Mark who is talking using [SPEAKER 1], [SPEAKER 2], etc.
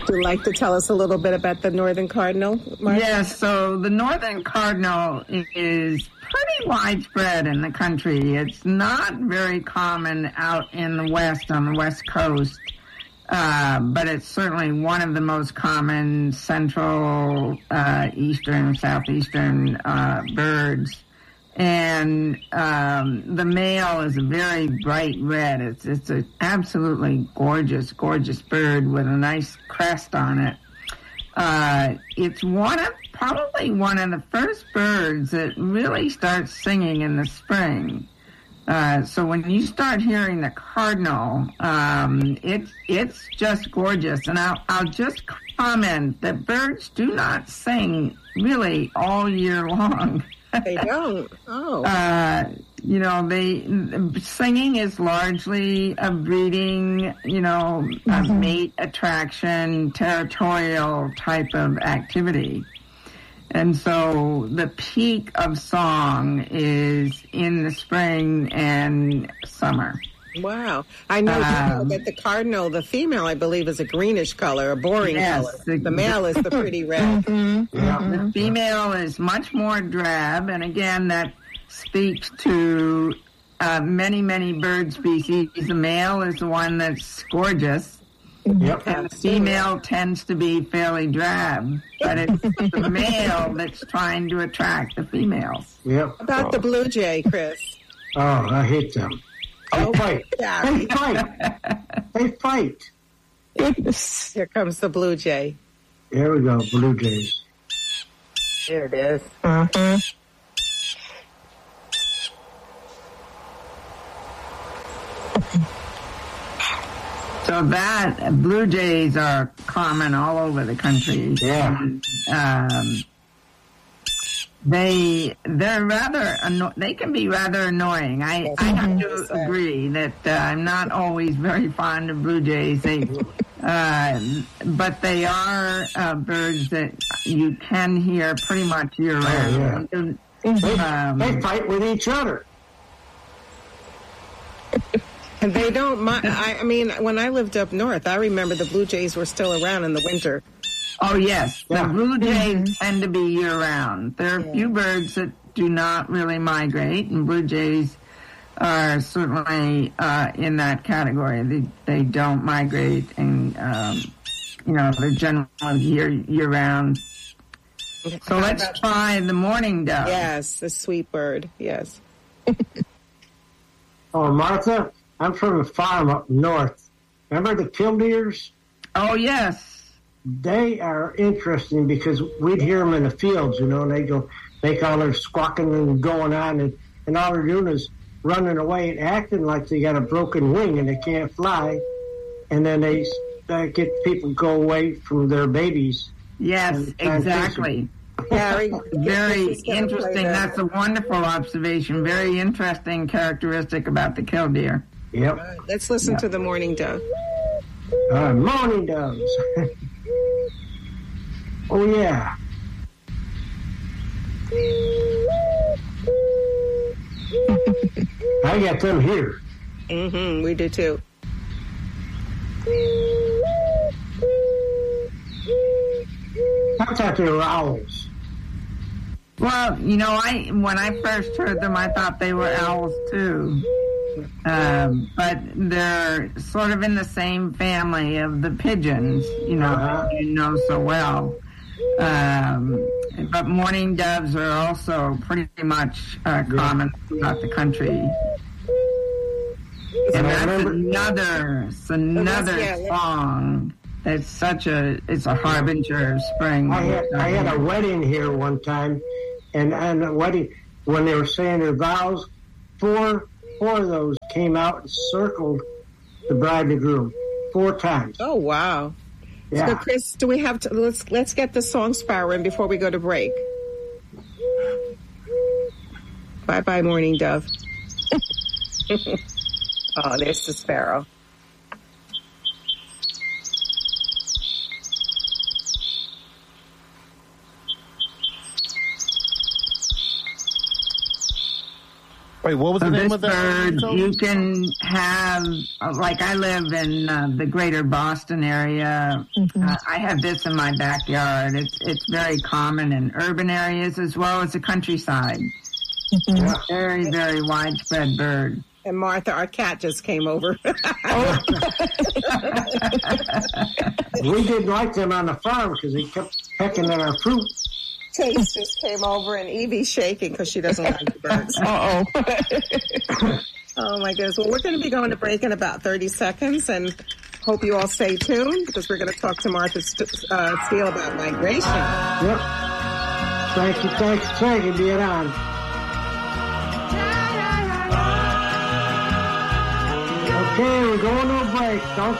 [SPEAKER 1] you like to tell us a little bit about the northern cardinal, Mark?
[SPEAKER 2] Yes, so the northern cardinal is pretty widespread in the country. It's not very common out in the west, on the west coast, but it's certainly one of the most common central, eastern, southeastern birds. And the male is a very bright red. It's an absolutely gorgeous, gorgeous bird with a nice crest on it. It's probably one of the first birds that really starts singing in the spring. So when you start hearing the cardinal, it's just gorgeous. And I'll just comment that birds do not sing really all year long.
[SPEAKER 1] They don't. Oh.
[SPEAKER 2] Singing is largely a breeding, a mate attraction, territorial type of activity. And so the peak of song is in the spring and summer.
[SPEAKER 1] Wow. I know that the cardinal, the female, I believe, is a greenish color, a boring color. The male is the pretty red.
[SPEAKER 2] The female is much more drab, and again, that speaks to many, many bird species. The male is the one that's gorgeous, and the female tends to be fairly drab, but it's the male that's trying to attract the females.
[SPEAKER 1] About the blue jay, Chris?
[SPEAKER 3] Oh, I hate them. They fight. They fight. They fight.
[SPEAKER 1] Here comes the blue jay.
[SPEAKER 3] There we go, blue jays.
[SPEAKER 1] There it is.
[SPEAKER 2] So that blue jays are common all over the country. They're rather they can be rather annoying. I have to agree that I'm not always very fond of blue jays. But they are birds that you can hear pretty much year round.
[SPEAKER 3] They fight with each other.
[SPEAKER 1] And they don't mind. I mean, when I lived up north, I remember the blue jays were still around in the winter.
[SPEAKER 2] Oh, yes. The blue jays tend to be year-round. There are a few birds that do not really migrate, and blue jays are certainly in that category. They don't migrate, and, they're generally year-round. So let's try the mourning dove.
[SPEAKER 1] Yes, the sweet bird, yes.
[SPEAKER 3] Oh, Martha, I'm from a farm up north. Remember the killdeers?
[SPEAKER 2] Oh, yes.
[SPEAKER 3] They are interesting because we'd hear them in the fields, and they go, make all their squawking and going on, and all they're doing is running away and acting like they got a broken wing and they can't fly. And then they get people go away from their babies.
[SPEAKER 2] Yes, exactly.
[SPEAKER 1] Harry,
[SPEAKER 2] very interesting. That's a wonderful observation. Very interesting characteristic about the killdeer.
[SPEAKER 3] Yep.
[SPEAKER 1] Let's listen to the mourning dove.
[SPEAKER 3] Mourning doves. Oh, yeah. I got them here.
[SPEAKER 1] We do too.
[SPEAKER 3] I thought they were owls.
[SPEAKER 2] Well, when I first heard them, I thought they were owls too. But they're sort of in the same family of the pigeons, you know so well. But mourning doves are also pretty much common throughout the country. And that's another song. It's it's a harbinger of spring.
[SPEAKER 3] I had a wedding here one time, and a wedding, when they were saying their vows, four of those came out and circled the bride and groom 4 times.
[SPEAKER 1] Oh, wow.
[SPEAKER 3] Yeah.
[SPEAKER 1] So, Chris, do we have to, let's get the song Sparrow in before we go to break. Bye-bye, mourning dove. Oh, there's the sparrow.
[SPEAKER 4] Wait, what was the name of
[SPEAKER 2] that?
[SPEAKER 4] Bird,
[SPEAKER 2] you can have, like I live in the greater Boston area. I have this in my backyard. It's very common in urban areas as well as the countryside. Very, very widespread bird.
[SPEAKER 1] And Martha, our cat just came over.
[SPEAKER 3] We didn't like them on the farm because they kept pecking at our fruit.
[SPEAKER 1] Chase just came over and Evie's shaking because she doesn't like the birds. Oh my goodness. Well, we're going to be going to break in about 30 seconds and hope you all stay tuned because we're going to talk to Martha Steele about migration.
[SPEAKER 3] Yep. Thank you, being on. Okay, we're going to a break. Don't